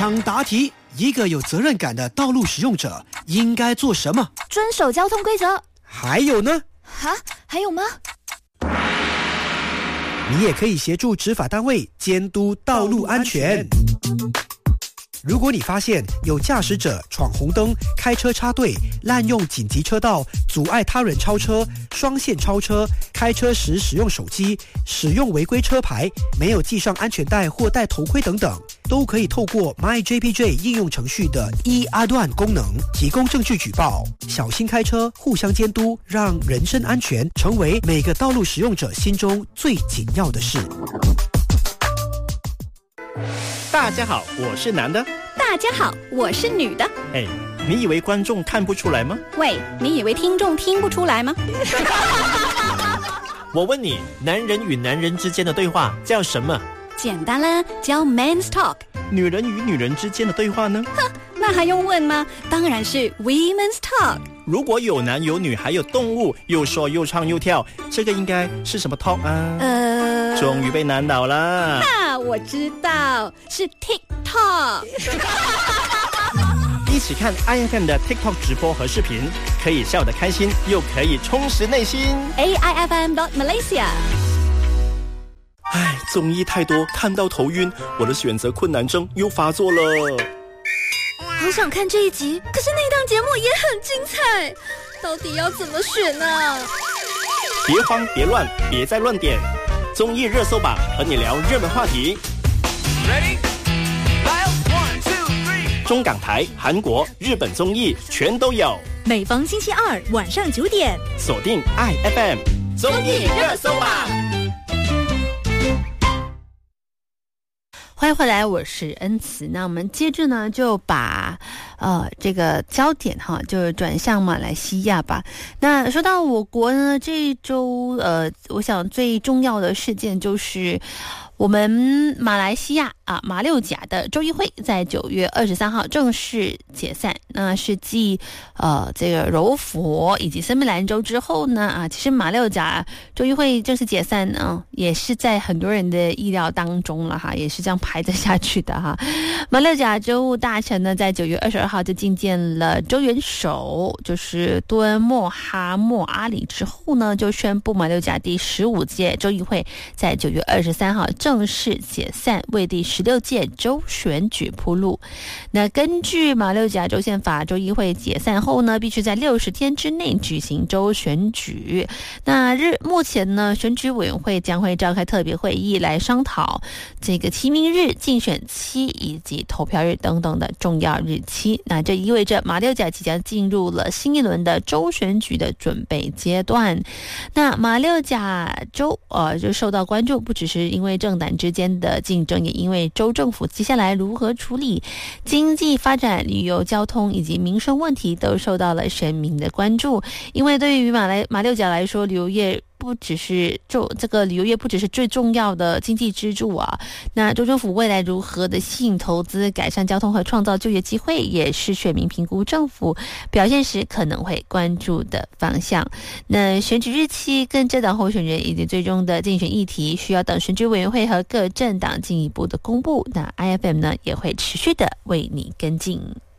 抢答题，一个有责任感的道路使用者应该做什么？ 遵守交通规则。 还有呢？ 还有吗？ 你也可以协助执法单位监督道路安全。如果你发现有驾驶者闯红灯、开车插队、滥用紧急车道、阻碍他人超车、双线超车、开车时使用手机、使用违规车牌、没有系上安全带或戴头盔等等，都可以透过 MyJPJ 应用程序的e-Aduan 功能提供证据举报。小心开车，互相监督，让人身安全成为每个道路使用者心中最紧要的事。 大家好，我是男的。 大家好，我是女的。 哎，你以为观众看不出来吗？ 喂，你以为听众听不出来吗？ 我问你，男人与男人之间的对话叫什么？ 简单啦，叫 Men's Talk。 女人与女人之间的对话呢？ 那还用问吗？当然是 Women's Talk。 如果有男有女还有动物，又说又唱又跳，这个应该是什么 talk 啊？终于被难倒了。 我知道，是 TikTok。 一起看 IFM 的 TikTok 直播和视频，可以笑得开心，又可以充实内心。 AIFM.Malaysia。 唉，综艺太多，看到头晕，我的选择困难症又发作了。 好想看这一集，可是那档节目也很精彩，到底要怎么选呢？ 别慌别乱，别再乱点，综艺热搜榜和你聊热门话题。Ready? 中港台、韩国、日本综艺全都有。 每逢星期二晚上9点， 锁定 IFM 综艺热搜榜。 欢迎回来，我是恩慈。那我们接着呢，就把这个焦点就转向马来西亚吧。那说到我国呢，这一周我想最重要的事件就是我们马来西亚马六甲的州议会在9月23号正式解散。那是继这个柔佛以及森美兰州之后呢其实马六甲州议会正式解散呢，也是在很多人的意料当中了也是这样排着下去的马六甲州务大臣呢，在9月22号就觐见了州元首，就是敦莫哈莫阿里之后呢，就宣布马六甲第15届州议会在9月23号正式解散，为第16届州选举铺路。那根据马六甲州宪法，州议会解散后呢，必须在60天之内举行州选举。那目前呢，选举委员会将会召开特别会议来商讨这个提名日、竞选期以及投票日等等的重要日期。那这意味着马六甲即将进入了新一轮的州选举的准备阶段。那马六甲州就受到关注，不只是因为政党之间的竞争，也因为州政府接下来如何处理经济发展、旅游、交通以及民生问题，都受到了选民的关注。因为对于马六甲来说，旅游业不只是旅游业不只是最重要的经济支柱那州政府未来如何的吸引投资、改善交通和创造就业机会，也是选民评估政府表现时可能会关注的方向。那选举日期跟政党候选人以及最终的竞选议题，需要等选举委员会和各政党进一步的公布。那 IFM 呢，也会持续的为你跟进。